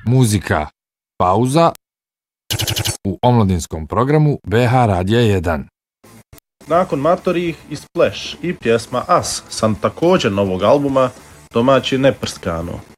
Muzika Pauza u omladinskom programu BH Radija 1. Nakon Matorih i Splash i pjesma As sam također novog albuma Domaći neprskano.